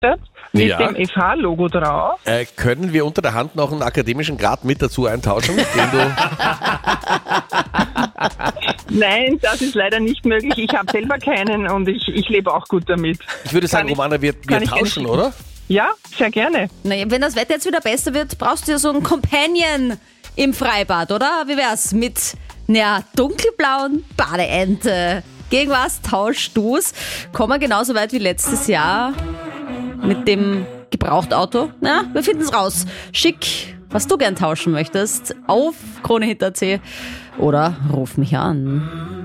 mit Ja. dem FH-Logo drauf. Können wir unter der Hand noch einen akademischen Grad mit dazu eintauschen? Den du Nein, das ist leider nicht möglich. Ich habe selber keinen und ich lebe auch gut damit. Ich würde sagen, Kann ich- Romana, wir kann ich tauschen, gerne oder? Ja, sehr gerne. Naja, wenn das Wetter jetzt wieder besser wird, brauchst du ja so einen Companion im Freibad, oder? Wie wär's mit einer dunkelblauen Badeente? Gegen was tauschst du's? Kommen wir genauso weit wie letztes Jahr mit dem Gebrauchtauto? Na, wir finden's raus. Schick, was du gern tauschen möchtest, auf KroneHit.at oder ruf mich an.